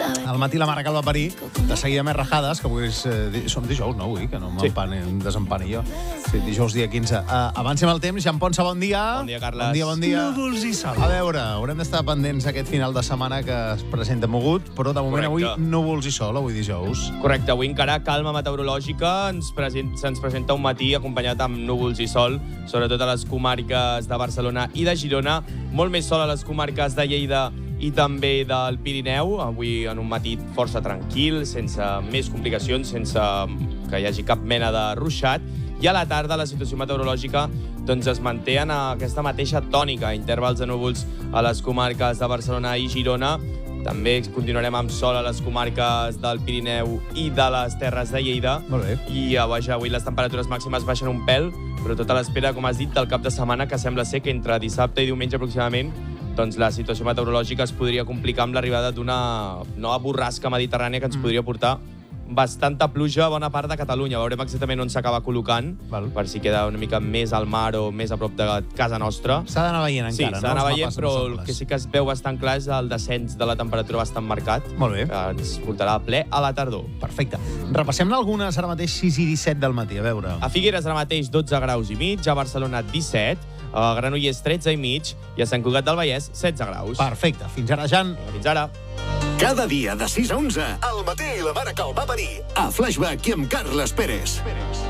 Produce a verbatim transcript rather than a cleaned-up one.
Al matí la mare que el va parir, de seguida més rajades, que avui és, eh, som dijous, no, avui? Que no m'empani, em desempani jo. Sí, dijous dia quinze. Uh, avancem el temps. Jean Ponsa, bon dia. Bon dia, Carles. Bon dia, bon dia. Núvols i sol. A veure, haurem d'estar pendents aquest final de setmana que es presenta mogut, però de moment Correcte. avui núvols i sol, avui dijous. Correcte, avui encara calma meteorològica, ens present, se'ns presenta un matí acompanyat amb núvols i sol, sobretot a les comarques de Barcelona i de Girona, molt més sol a les comarques de Lleida i també del Pirineu, avui en un matí força tranquil, sense més complicacions, sense que hi hagi cap mena de ruixat, i a la tarda la situació meteorològica doncs, es manté en aquesta mateixa tònica, intervals de núvols a les comarques de Barcelona i Girona. També continuarem amb sol a les comarques del Pirineu i de les Terres de Lleida. Molt bé. I avui, avui les temperatures màximes baixen un pèl, però tot a l'espera, com has dit, del cap de setmana, que sembla ser que entre dissabte i diumenge aproximadament doncs la situació meteorològica es podria complicar amb l'arribada d'una nova borrasca mediterrània que ens mm. podria portar bastanta pluja a bona part de Catalunya. Veurem exactament on s'acaba col·locant, Val. per si queda una mica més al mar o més a prop de casa nostra. S'ha d'anar veient Sí, encara, s'ha d'anar no? veient, però el que sí que es veu bastant clar és el descens de la temperatura bastant marcat, Molt bé. que ens portarà a ple a la tardor. Perfecte. Repassem-ne algunes ara mateix sis i disset del matí, a veure. A Figueres ara mateix dotze graus i mig, a Barcelona disset, a Granollers tretze i mig i a Sant Cugat del Vallès setze graus. Perfecte. Fins ara, Jan. Fins ara. Cada dia de sis a onze, al matí la mare que el va parir. A Flashback i amb Carles Pérez.